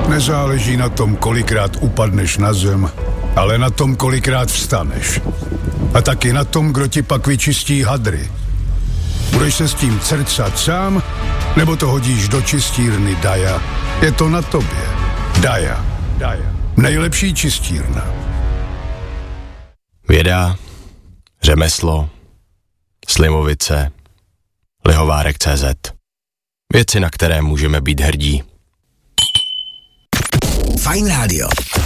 Nezáleží na tom, kolikrát upadneš na zem, ale na tom, kolikrát vstaneš. A taky na tom, kdo ti pak vyčistí hadry. Budeš se s tím crcat sám, nebo to hodíš do čistírny Daja? Je to na tobě. Daja. Nejlepší čistírna. Věda, řemeslo, Slimovice, Lihovárek.cz. Věci, na které můžeme být hrdí. Fajn rádio.